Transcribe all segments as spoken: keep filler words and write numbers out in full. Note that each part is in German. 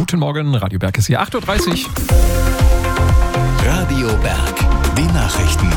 Guten Morgen, Radio Berg ist hier, acht Uhr dreißig. Radio Berg, die Nachrichten.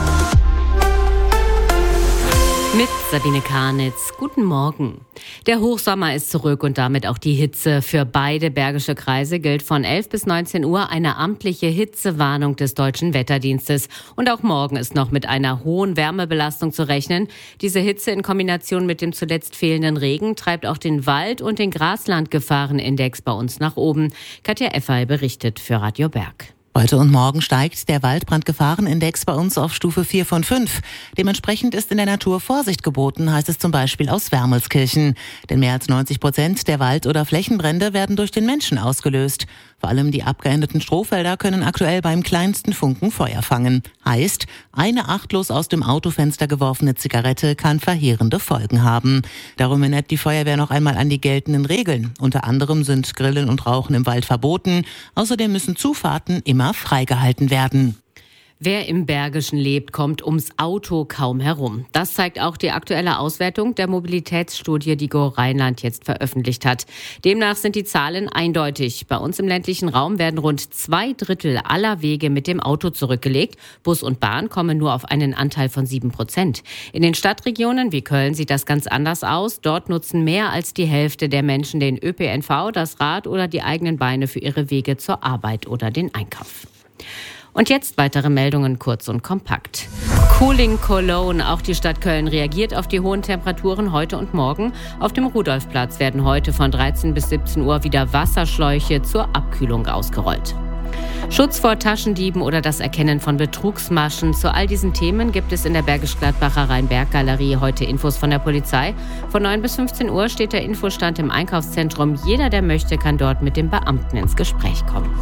Mit Sabine Karnitz. Guten Morgen. Der Hochsommer ist zurück und damit auch die Hitze. Für beide bergische Kreise gilt von elf bis neunzehn Uhr eine amtliche Hitzewarnung des Deutschen Wetterdienstes. Und auch morgen ist noch mit einer hohen Wärmebelastung zu rechnen. Diese Hitze in Kombination mit dem zuletzt fehlenden Regen treibt auch den Wald- und den Graslandgefahrenindex bei uns nach oben. Katja Effay berichtet für Radio Berg. Heute und morgen steigt der Waldbrandgefahrenindex bei uns auf Stufe vier von fünf. Dementsprechend ist in der Natur Vorsicht geboten, heißt es zum Beispiel aus Wermelskirchen. Denn mehr als neunzig Prozent der Wald- oder Flächenbrände werden durch den Menschen ausgelöst. Vor allem die abgeendeten Strohfelder können aktuell beim kleinsten Funken Feuer fangen. Heißt, eine achtlos aus dem Autofenster geworfene Zigarette kann verheerende Folgen haben. Darum erinnert die Feuerwehr noch einmal an die geltenden Regeln. Unter anderem sind Grillen und Rauchen im Wald verboten. Außerdem müssen Zufahrten immer freigehalten werden. Wer im Bergischen lebt, kommt ums Auto kaum herum. Das zeigt auch die aktuelle Auswertung der Mobilitätsstudie, die Go Rheinland jetzt veröffentlicht hat. Demnach sind die Zahlen eindeutig. Bei uns im ländlichen Raum werden rund zwei Drittel aller Wege mit dem Auto zurückgelegt. Bus und Bahn kommen nur auf einen Anteil von sieben Prozent. In den Stadtregionen wie Köln sieht das ganz anders aus. Dort nutzen mehr als die Hälfte der Menschen den Ö P N V, das Rad oder die eigenen Beine für ihre Wege zur Arbeit oder den Einkauf. Und jetzt weitere Meldungen kurz und kompakt. Cooling Cologne. Auch die Stadt Köln reagiert auf die hohen Temperaturen heute und morgen. Auf dem Rudolfplatz werden heute von dreizehn bis siebzehn Uhr wieder Wasserschläuche zur Abkühlung ausgerollt. Schutz vor Taschendieben oder das Erkennen von Betrugsmaschen. Zu all diesen Themen gibt es in der Bergisch-Gladbacher Rhein-Berg-Galerie heute Infos von der Polizei. Von neun bis fünfzehn Uhr steht der Infostand im Einkaufszentrum. Jeder, der möchte, kann dort mit dem Beamten ins Gespräch kommen.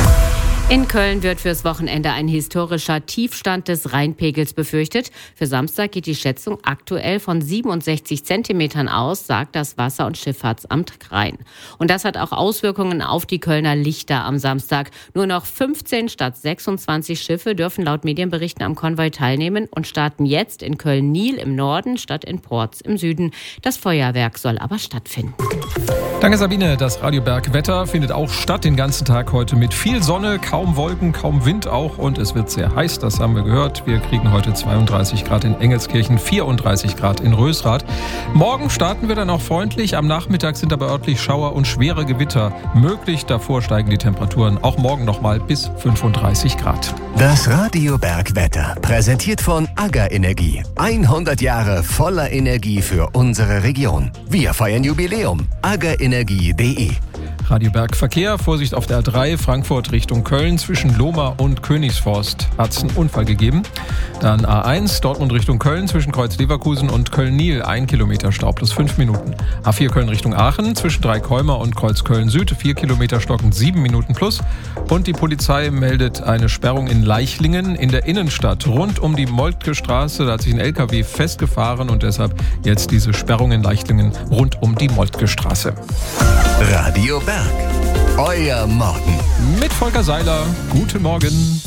In Köln wird fürs Wochenende ein historischer Tiefstand des Rheinpegels befürchtet. Für Samstag geht die Schätzung aktuell von siebenundsechzig Zentimetern aus, sagt das Wasser- und Schifffahrtsamt Rhein. Und das hat auch Auswirkungen auf die Kölner Lichter am Samstag. Nur noch fünfzehn statt sechsundzwanzig Schiffe dürfen laut Medienberichten am Konvoi teilnehmen und starten jetzt in Köln-Niel im Norden statt in Porz im Süden. Das Feuerwerk soll aber stattfinden. Danke Sabine. Das Radio Berg Wetter findet auch statt den ganzen Tag heute mit viel Sonne, kaum Wolken, kaum Wind auch und es wird sehr heiß, das haben wir gehört. Wir kriegen heute zweiunddreißig Grad in Engelskirchen, vierunddreißig Grad in Rösrath. Morgen starten wir dann auch freundlich. Am Nachmittag sind aber örtlich Schauer und schwere Gewitter möglich. Davor steigen die Temperaturen auch morgen nochmal bis fünfunddreißig Grad. Das Radio Berg Wetter, präsentiert von AGA Energie. hundert Jahre voller Energie für unsere Region. Wir feiern Jubiläum. aga energie punkt de. Radio Berg Verkehr, Vorsicht auf der A drei, Frankfurt Richtung Köln, zwischen Lohmar und Königsforst hat es einen Unfall gegeben. Dann A eins, Dortmund Richtung Köln, zwischen Kreuz Leverkusen und Köln-Niel, ein Kilometer Stau plus fünf Minuten. A vier Köln Richtung Aachen, zwischen Dreikäumer und Kreuz Köln Süd, vier Kilometer stockend, sieben Minuten plus. Und die Polizei meldet eine Sperrung in Leichlingen in der Innenstadt, rund um die Moltke Straße. Da hat sich ein L K W festgefahren und deshalb jetzt diese Sperrung in Leichlingen rund um die Moltke Straße. Radio Berg, euer Morgen. Mit Volker Seiler, guten Morgen.